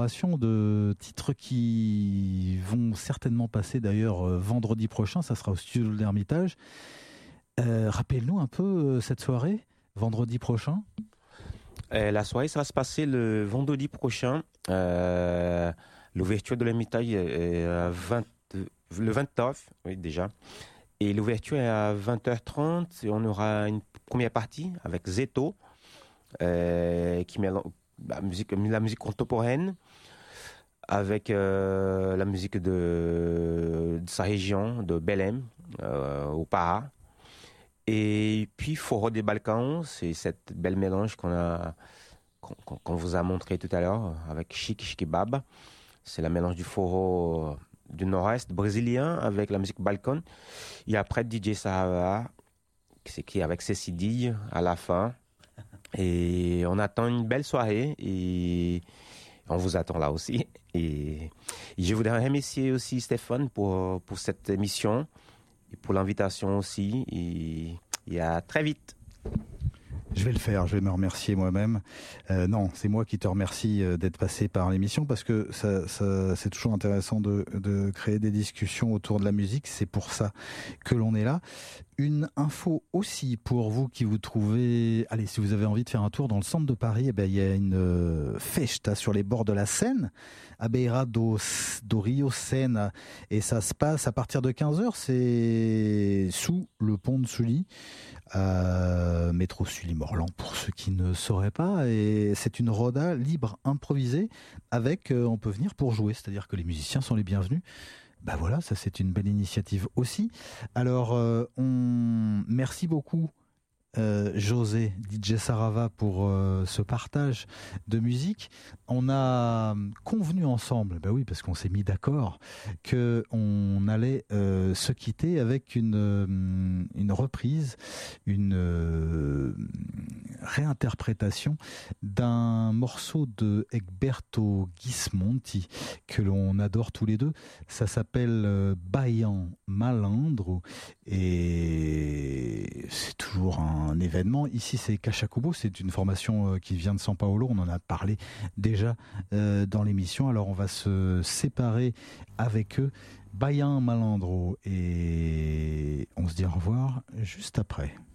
De titres qui vont certainement passer d'ailleurs vendredi prochain, ça sera au studio de l'Ermitage. Rappelle-nous un peu cette soirée, vendredi prochain. La soirée, ça va se passer le vendredi prochain. L'ouverture de l'Ermitage est le 29, oui déjà. Et l'ouverture est à 20h30. Et on aura une première partie avec Zeto, qui mélange la musique contemporaine avec la musique de sa région, de Belém, au Pará. Et puis Forró des Balkans, c'est cette belle mélange qu'on vous a montré tout à l'heure avec Chic Baba. C'est la mélange du forró du nord-est brésilien avec la musique balkan. Et après DJ Sahara, qui est avec ses CD à la fin. Et on attend une belle soirée et on vous attend là aussi. Et je voudrais remercier aussi Stéphane pour cette émission et pour l'invitation aussi. Et à très vite. Je vais le faire, je vais me remercier moi-même. Non, c'est moi qui te remercie d'être passé par l'émission parce que ça, c'est toujours intéressant de créer des discussions autour de la musique. C'est pour ça que l'on est là. Une info aussi pour vous qui vous trouvez... Allez, si vous avez envie de faire un tour dans le centre de Paris, eh ben, il y a une festa sur les bords de la Seine, à Beira do Rio Sena. Et ça se passe à partir de 15h. C'est sous le pont de Sully, métro Sully-Morland pour ceux qui ne sauraient pas. Et c'est une roda libre improvisée avec, on peut venir pour jouer. C'est-à-dire que les musiciens sont les bienvenus. Ben voilà, ça c'est une belle initiative aussi. Alors, merci beaucoup José, DJ Sarava, pour ce partage de musique. On a convenu ensemble, ben oui, parce qu'on s'est mis d'accord, qu'on allait se quitter avec une reprise, une réinterprétation d'un morceau de Egberto Gismonti que l'on adore tous les deux. Ça s'appelle Baião Malandro et c'est toujours un événement. Ici, c'est Cachacubo, c'est une formation qui vient de São Paulo. On en a parlé déjà dans l'émission. Alors, on va se séparer avec eux. Baião Malandro et on se dit au revoir juste après.